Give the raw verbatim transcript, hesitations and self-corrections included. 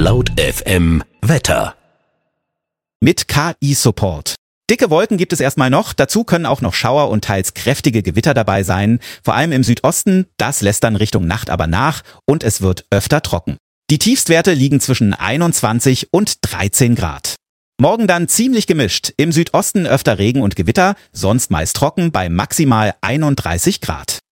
Laut F M Wetter. Mit K I-Support. Dicke Wolken gibt es erstmal noch, dazu können auch noch Schauer und teils kräftige Gewitter dabei sein. Vor allem im Südosten, das lässt dann Richtung Nacht aber nach und es wird öfter trocken. Die Tiefstwerte liegen zwischen einundzwanzig und dreizehn Grad. Morgen dann ziemlich gemischt, im Südosten öfter Regen und Gewitter, sonst meist trocken bei maximal einunddreißig Grad.